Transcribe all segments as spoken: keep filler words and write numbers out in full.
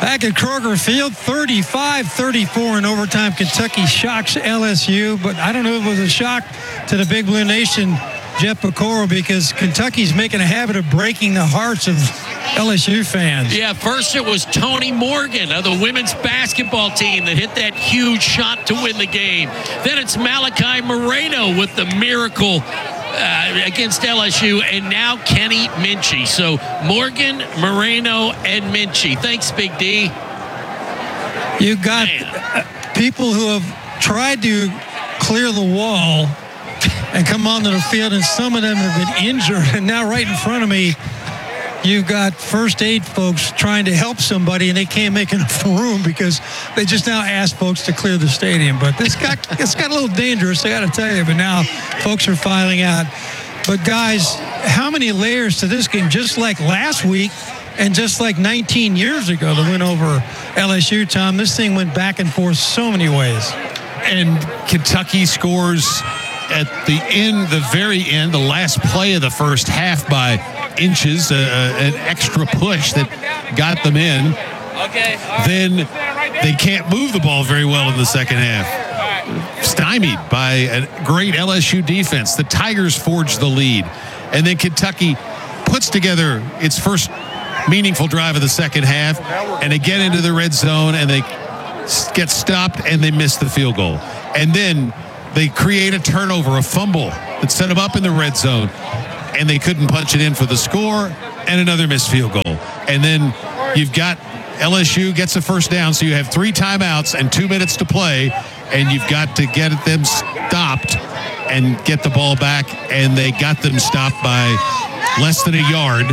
Back at Kroger Field, thirty-five thirty-four in overtime. Kentucky shocks L S U, but I don't know if it was a shock to the Big Blue Nation, Jeff Piecoro, because Kentucky's making a habit of breaking the hearts of L S U fans. Yeah, first it was Tony Morgan of the women's basketball team that hit that huge shot to win the game. Then it's Malachi Moreno with the miracle uh, against L S U, and now Kenny Minchey. So Morgan, Moreno, and Minchey. Thanks, Big D. You got Man. people who have tried to clear the wall and come onto the field, and some of them have been injured. And now right in front of me, you've got first aid folks trying to help somebody, and they can't make enough room because they just now asked folks to clear the stadium. But this got it's got a little dangerous, I got to tell you. But now folks are filing out. But guys, how many layers to this game? Just like last week, and just like nineteen years ago, the win over L S U, Tom, this thing went back and forth so many ways. And Kentucky scores at the end, the very end, the last play of the first half by inches, uh, an extra push that got them in. Okay. Then they can't move the ball very well in the second half. Stymied by a great L S U defense. The Tigers forge the lead. And then Kentucky puts together its first meaningful drive of the second half, and they get into the red zone, and they get stopped, and they miss the field goal. And then they create a turnover, a fumble that set them up in the red zone, and they couldn't punch it in for the score, and another missed field goal. And then you've got L S U gets a first down, so you have three timeouts and two minutes to play, and you've got to get them stopped and get the ball back, and they got them stopped by less than a yard.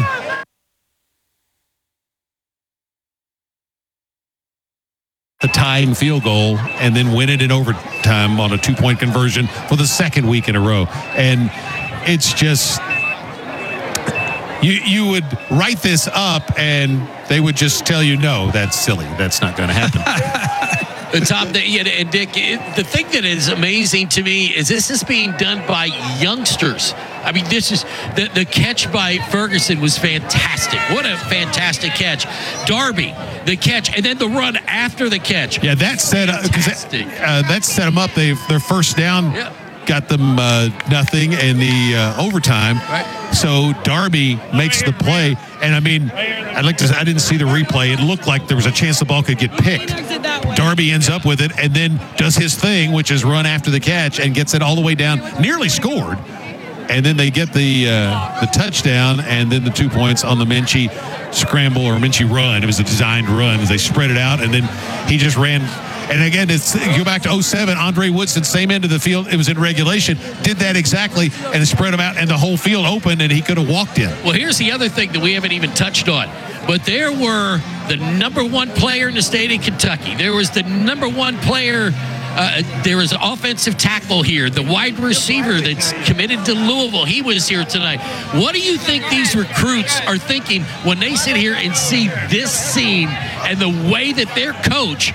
The tying field goal, and then win it in overtime on a two-point conversion for the second week in a row. And it's just, you you would write this up, and they would just tell you, no, that's silly. That's not going to happen. Tom, the, yeah, and Dick, it, the thing that is amazing to me is this is being done by youngsters. I mean, this is the, the catch by Ferguson was fantastic. What a fantastic catch. Darby, the catch, and then the run after the catch. Yeah, that set up, uh, that set them up. They their first down yeah. got them uh, nothing in the uh, overtime. Right. So Darby makes the play, and I mean, I'd like to. I didn't see the replay. It looked like there was a chance the ball could get picked. Darby ends up with it, and then does his thing, which is run after the catch, and gets it all the way down, nearly scored. And then they get the uh, the touchdown, and then the two points on the Minchey scramble or Minchey run. It was a designed run as they spread it out, and then he just ran. And again, it's go back to oh seven, Andre Woodson, same end of the field. It was in regulation, did that exactly, and it spread him out, and the whole field opened, and he could have walked in. Well, here's the other thing that we haven't even touched on. But there were the number one player in the state of Kentucky. There was the number one player. Uh, there was an offensive tackle here, the wide receiver that's committed to Louisville. He was here tonight. What do you think these recruits are thinking when they sit here and see this scene and the way that their coach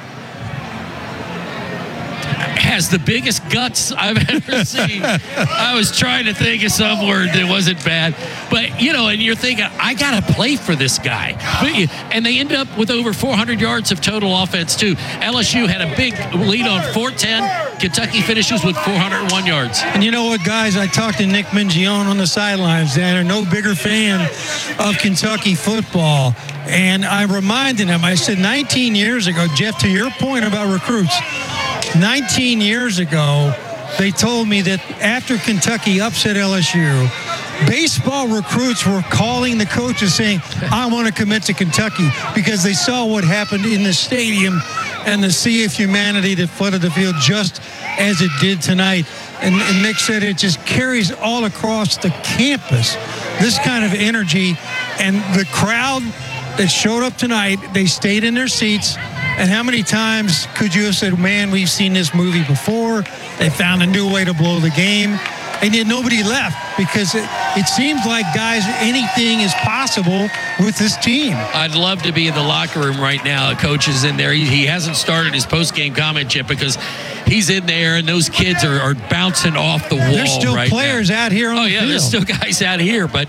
has the biggest guts I've ever seen? I was trying to think of some word that wasn't bad. But, you know, and you're thinking, I got to play for this guy. And they end up with over four hundred yards of total offense, too. L S U had a big lead on four ten. Kentucky finishes with four hundred one yards. And you know what, guys? I talked to Nick Mingione on the sidelines, and I'm no bigger fan of Kentucky football. And I reminded him, I said nineteen years ago, Jeff, to your point about recruits, nineteen years ago, they told me that after Kentucky upset L S U, baseball recruits were calling the coaches saying, I want to commit to Kentucky, because they saw what happened in the stadium and the sea of humanity that flooded the field just as it did tonight. And, and Nick said it just carries all across the campus, this kind of energy. And the crowd that showed up tonight, they stayed in their seats. And how many times could you have said, man, we've seen this movie before. They found a new way to blow the game. And yet nobody left, because it, it seems like, guys, anything is possible with this team. I'd love to be in the locker room right now. Coach is in there. He, he hasn't started his post-game comment yet, because he's in there, and those kids are, are bouncing off the wall. There's still right players now. out here on oh, the yeah, field. There's still guys out here, but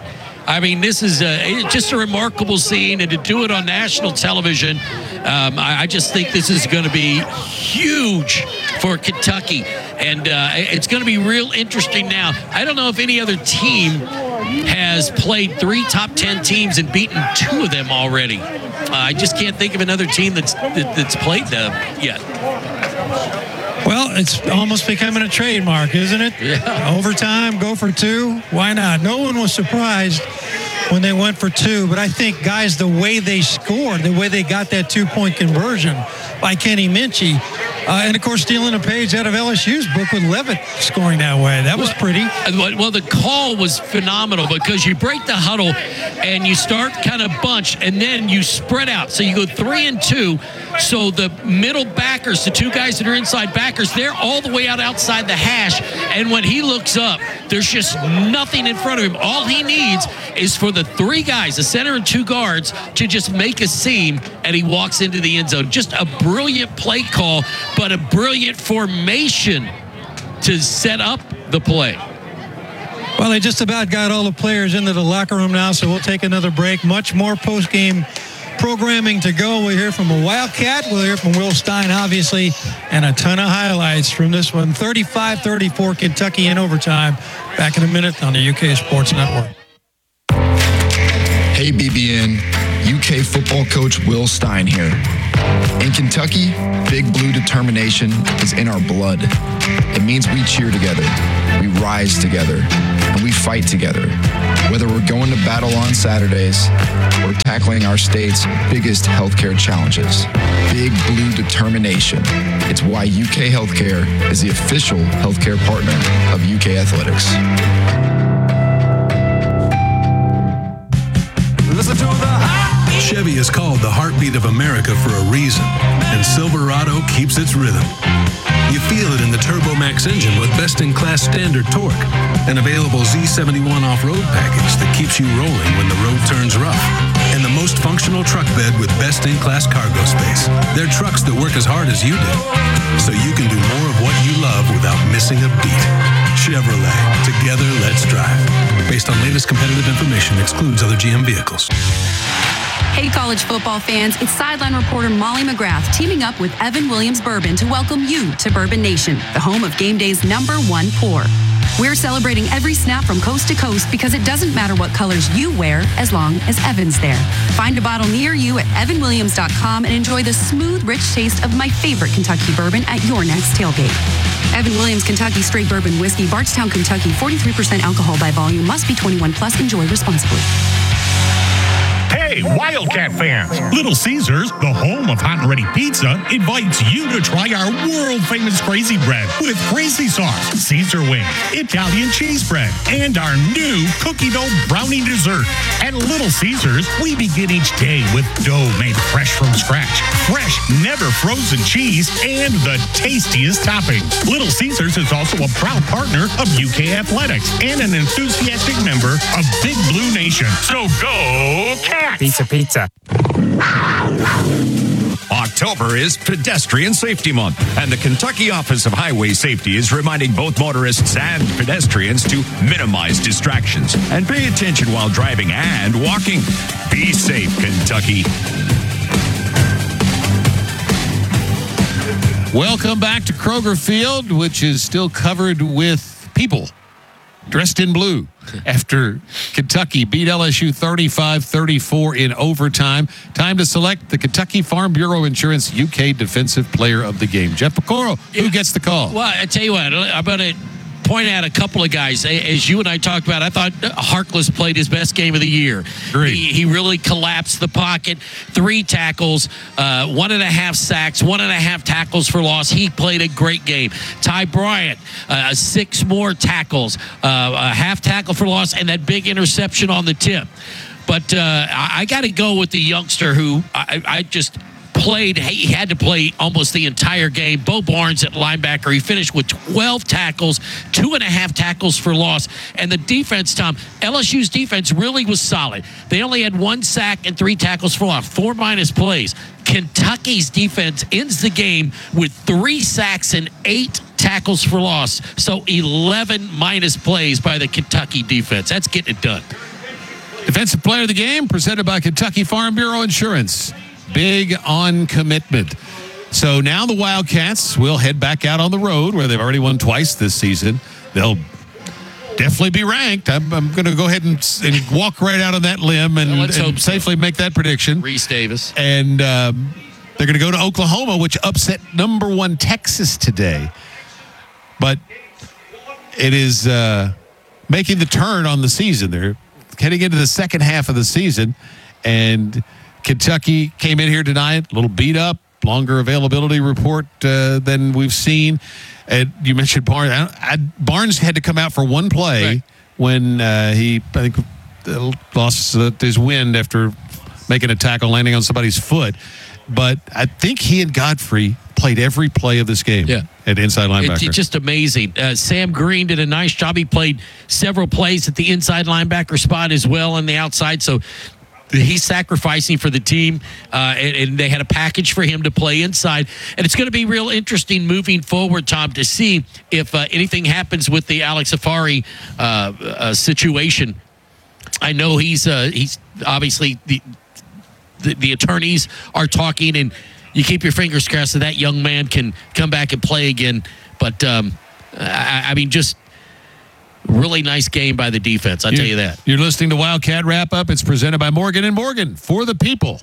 I mean, this is a, just a remarkable scene, and to do it on national television, um, I, I just think this is going to be huge for Kentucky, and uh, it's going to be real interesting now. I don't know if any other team has played three top ten teams and beaten two of them already. Uh, I just can't think of another team that's that, that's played them yet. Well, it's almost becoming a trademark, isn't it? Yeah. Overtime, go for two. Why not? No one was surprised when they went for two, but I think, guys, the way they scored, the way they got that two-point conversion by Kenny Minchie, uh, and, of course, stealing a page out of L S U's book with Levitt scoring that way. That was pretty. Well, the call was phenomenal because you break the huddle and you start kind of bunched, and then you spread out. So you go three and two. So the middle backers, the two guys that are inside backers, they're all the way out outside the hash. And when he looks up, there's just nothing in front of him. All he needs is for the three guys, the center and two guards, to just make a seam, and he walks into the end zone. Just a brilliant play call, but a brilliant formation to set up the play. Well, they just about got all the players into the locker room now, so we'll take another break. Much more post-game programming to go. We'll hear from a Wildcat. We'll hear from Will Stein, obviously, and a ton of highlights from this one. thirty-five thirty-four, Kentucky in overtime. Back in a minute on the U K Sports Network. Hey, B B N. U K football coach Will Stein here. In Kentucky, Big Blue determination is in our blood. It means we cheer together, we rise together, and we fight together. Whether we're going to battle on Saturdays or tackling our state's biggest healthcare challenges. Big Blue determination. It's why U K Healthcare is the official healthcare partner of U K Athletics. Listen to the heartbeat. Chevy is called the heartbeat of America for a reason, and Silverado keeps its rhythm. You feel it in the Turbo Max engine with best-in-class standard torque, an available Z seventy-one off-road package that keeps you rolling when the road turns rough, and the most functional truck bed with best-in-class cargo space. They're trucks that work as hard as you do, so you can do more of what you love without missing a beat. Chevrolet. Together, let's drive. Based on latest competitive information, excludes other G M vehicles. Hey, college football fans, it's sideline reporter Molly McGrath teaming up with Evan Williams Bourbon to welcome you to Bourbon Nation, the home of game day's number one pour. We're celebrating every snap from coast to coast because it doesn't matter what colors you wear as long as Evan's there. Find a bottle near you at evan williams dot com and enjoy the smooth, rich taste of my favorite Kentucky bourbon at your next tailgate. Evan Williams Kentucky Straight Bourbon Whiskey, Bardstown, Kentucky, forty-three percent alcohol by volume, must be twenty-one plus, enjoy responsibly. Hey, Wildcat fans! Little Caesars, the home of hot and ready pizza, invites you to try our world-famous Crazy Bread with crazy sauce, Caesar wings, Italian cheese bread, and our new cookie dough brownie dessert. At Little Caesars, we begin each day with dough made fresh from scratch, fresh, never frozen cheese, and the tastiest toppings. Little Caesars is also a proud partner of U K Athletics and an enthusiastic member of Big Blue Nation. So go Cats! Pizza, pizza. October is Pedestrian Safety Month, and the Kentucky Office of Highway Safety is reminding both motorists and pedestrians to minimize distractions and pay attention while driving and walking. Be safe, Kentucky. Welcome back to Kroger Field, which is still covered with people dressed in blue after Kentucky beat L S U thirty-five thirty-four in overtime. Time to select the Kentucky Farm Bureau Insurance U K Defensive Player of the Game. Jeff Picoro, who gets the call? Well, I tell you what, I'm going to point out a couple of guys. As you and I talked about, I thought Harkless played his best game of the year. Great. He, he really collapsed the pocket. Three tackles, uh, one and a half sacks, one and a half tackles for loss. He played a great game. Ty Bryant, uh, six more tackles, uh, a half tackle for loss, and that big interception on the tip. But uh, I, I got to go with the youngster who I, I just played. He had to play almost the entire game. Bo Barnes at linebacker. He finished with twelve tackles, two and a half tackles for loss. And the defense, Tom, L S U's defense really was solid. They only had one sack and three tackles for loss, four minus plays. Kentucky's defense ends the game with three sacks and eight tackles for loss. So eleven minus plays by the Kentucky defense. That's getting it done. Defensive Player of the Game, presented by Kentucky Farm Bureau Insurance. Big on commitment. So now the Wildcats will head back out on the road, where they've already won twice this season. They'll definitely be ranked. I'm, I'm going to go ahead and, and walk right out on that limb and, Well, let's and hope so. safely make that prediction. Reese Davis. And um, they're going to go to Oklahoma, which upset number one Texas today. But it is uh, making the turn on the season. They're heading into the second half of the season, and Kentucky came in here tonight a little beat up, longer availability report uh, than we've seen. And you mentioned Barnes. I, I, Barnes had to come out for one play right. when uh, he, I think, uh, lost uh, his wind after making a tackle, landing on somebody's foot. But I think he and Godfrey played every play of this game yeah. at inside linebacker. It's just amazing. Uh, Sam Green did a nice job. He played several plays at the inside linebacker spot as well on the outside. So he's sacrificing for the team, uh, and, and they had a package for him to play inside. And it's going to be real interesting moving forward, Tom, to see if uh, anything happens with the Alex Afari uh, uh, situation. I know he's uh, he's obviously the, the the attorneys are talking, and you keep your fingers crossed that that young man can come back and play again. But um, I, I mean, just. Really nice game by the defense, I'll you, tell you that. You're listening to Wildcat Wrap-Up. It's presented by Morgan and Morgan, for the people.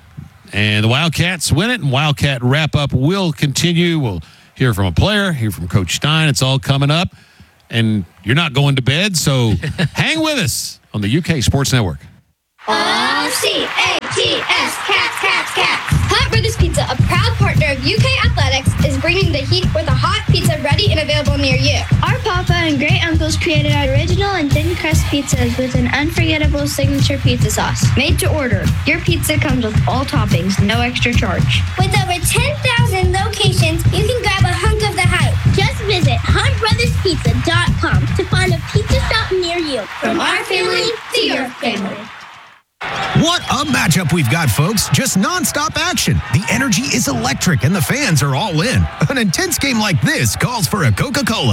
And the Wildcats win it, and Wildcat Wrap-Up will continue. We'll hear from a player, hear from Coach Stein. It's all coming up. And you're not going to bed, so hang with us on the U K Sports Network. O C A T S, Cats, Cats, Cats. Hot Brothers Pizza, a proud partner of U K Athletics, is bringing the heat with a hot pizza ready and available near you. Our papa and great uncles created our original and thin crust pizzas with an unforgettable signature pizza sauce. Made to order, your pizza comes with all toppings, no extra charge. With over ten thousand locations, you can grab a hunk of the hype. Just visit hot brothers pizza dot com to find a pizza shop near you. From our family to your family. What a matchup we've got, folks. Just nonstop action. The energy is electric and the fans are all in. An intense game like this calls for a Coca-Cola.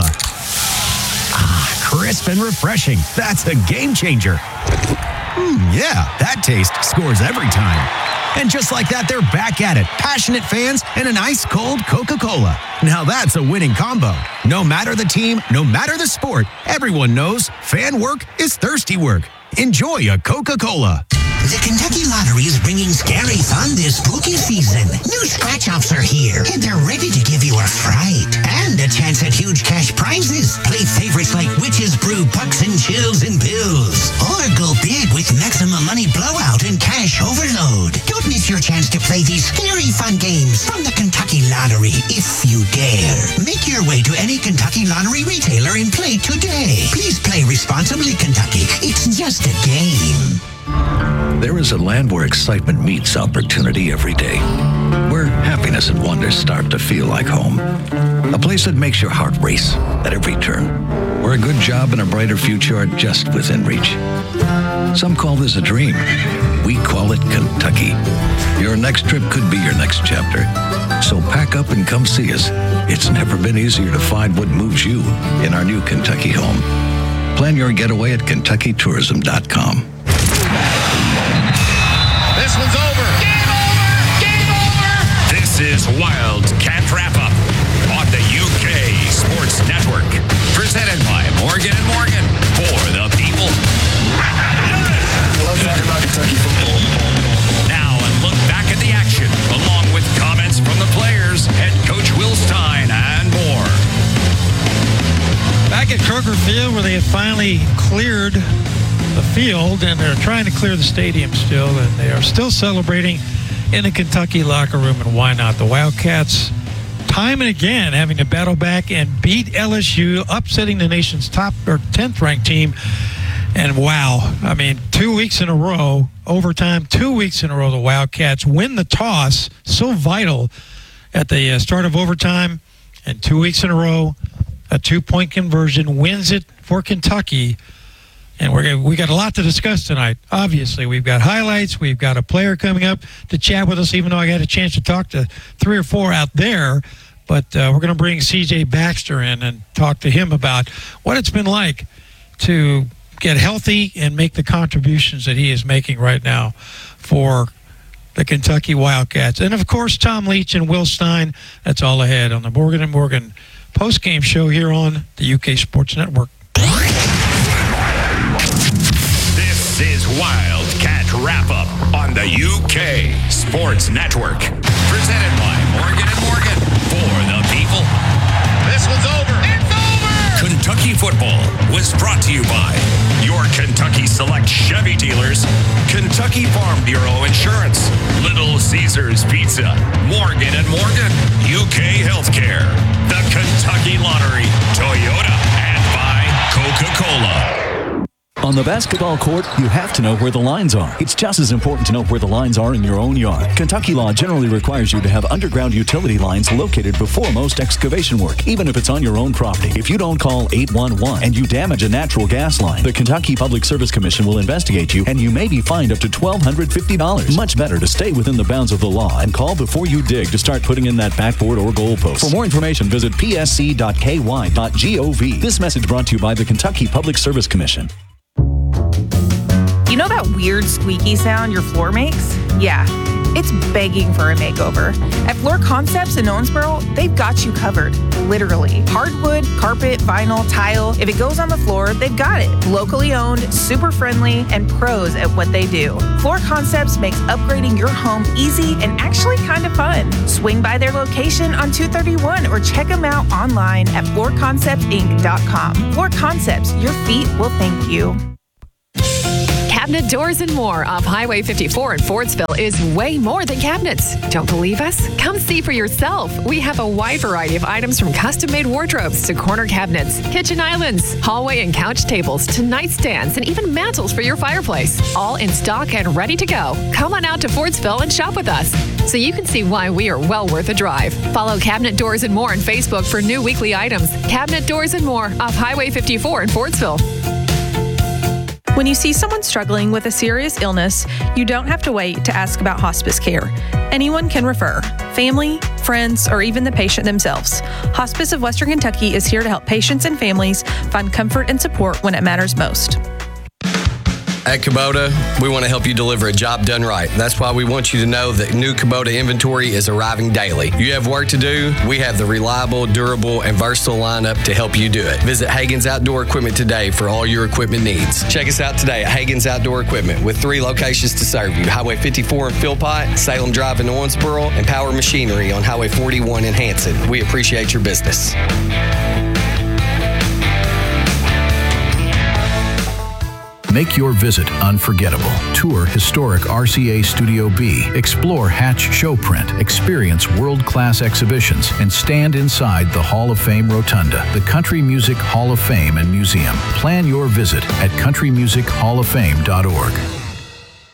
Ah, crisp and refreshing. That's a game changer. Hmm, yeah, that taste scores every time. And just like that, they're back at it. Passionate fans and an ice-cold Coca-Cola. Now that's a winning combo. No matter the team, no matter the sport, everyone knows fan work is thirsty work. Enjoy a Coca-Cola. The Kentucky Lottery is bringing scary fun this spooky season. New scratch-offs are here, and they're ready to give you a fright. And a chance at huge cash prizes. Play favorites like Witch's Brew, Pucks and Chills and Bills. Or go big with Maximum Money Blowout and Cash Overload. Don't miss your chance to play these scary fun games from the Kentucky Lottery, if you dare. Make your way to any Kentucky Lottery retailer and play today. Please play responsibly, Kentucky. It's just a game. There is a land where excitement meets opportunity every day, where happiness and wonder start to feel like home. A place that makes your heart race at every turn, where a good job and a brighter future are just within reach. Some call this a dream. We call it Kentucky. Your next trip could be your next chapter. So pack up and come see us. It's never been easier to find what moves you in our new Kentucky home. Plan your getaway at Kentucky Tourism dot com. This one's over. Game over. Game over. This is Wildcat Wrap-Up on the U K Sports Network. Presented by Morgan and Morgan, for the people. I love talking about Kentucky football. Now a look back at the action, along with comments from the players, head coach Will Stein, and more. Back at Kroger Field, where they had finally cleared the field, and they're trying to clear the stadium still, and they are still celebrating in the Kentucky locker room, and why not? The Wildcats, time and again, having to battle back and beat L S U, upsetting the nation's top or tenth ranked team. And wow, I mean, two weeks in a row, overtime, two weeks in a row, the Wildcats win the toss, so vital at the uh, start of overtime, and two weeks in a row, a two-point conversion wins it for Kentucky. And we're we got a lot to discuss tonight. Obviously, we've got highlights. We've got a player coming up to chat with us, even though I got a chance to talk to three or four out there. But uh, we're going to bring C J Baxter in and talk to him about what it's been like to get healthy and make the contributions that he is making right now for the Kentucky Wildcats. And, of course, Tom Leach and Will Stein. That's all ahead on the Morgan and Morgan post-game show here on the U K Sports Network. This is Wildcat Wrap-Up on the U K Sports Network. Presented by Morgan and Morgan. For the people. This one's over. It's over! Kentucky football was brought to you by your Kentucky Select Chevy dealers, Kentucky Farm Bureau Insurance, Little Caesars Pizza, Morgan and Morgan, U K Healthcare, the Kentucky Lottery, Toyota, and by Coca-Cola. On the basketball court, you have to know where the lines are. It's just as important to know where the lines are in your own yard. Kentucky law generally requires you to have underground utility lines located before most excavation work, even if it's on your own property. If you don't call eight one one and you damage a natural gas line, the Kentucky Public Service Commission will investigate you, and you may be fined up to one thousand two hundred fifty dollars. Much better to stay within the bounds of the law and call before you dig to start putting in that backboard or goalpost. For more information, visit p s c dot k y dot gov. This message brought to you by the Kentucky Public Service Commission. You know that weird squeaky sound your floor makes? Yeah, it's begging for a makeover. At Floor Concepts in Owensboro, they've got you covered, literally. Hardwood, carpet, vinyl, tile, if it goes on the floor, they've got it. Locally owned, super friendly, and pros at what they do. Floor Concepts makes upgrading your home easy and actually kind of fun. Swing by their location on two thirty-one or check them out online at floor concepts inc dot com. Floor Concepts, your feet will thank you. Cabinet Doors and More off Highway fifty-four in Fordsville is way more than cabinets. Don't believe us? Come see for yourself. We have a wide variety of items from custom-made wardrobes to corner cabinets, kitchen islands, hallway and couch tables to nightstands, and even mantles for your fireplace. All in stock and ready to go. Come on out to Fordsville and shop with us so you can see why we are well worth a drive. Follow Cabinet Doors and More on Facebook for new weekly items. Cabinet Doors and More off Highway fifty-four in Fordsville. When you see someone struggling with a serious illness, you don't have to wait to ask about hospice care. Anyone can refer, family, friends, or even the patient themselves. Hospice of Western Kentucky is here to help patients and families find comfort and support when it matters most. At Kubota, we want to help you deliver a job done right. That's why we want you to know that new Kubota inventory is arriving daily. You have work to do, we have the reliable, durable, and versatile lineup to help you do it. Visit Hagen's Outdoor Equipment today for all your equipment needs. Check us out today at Hagen's Outdoor Equipment with three locations to serve you. Highway fifty-four in Philpott, Salem Drive in Owensboro, and Power Machinery on Highway forty-one in Hanson. We appreciate your business. Make your visit unforgettable. Tour historic R C A Studio B. Explore Hatch Showprint. Experience world-class exhibitions and stand inside the Hall of Fame Rotunda, the Country Music Hall of Fame and Museum. Plan your visit at country music hall of fame dot org.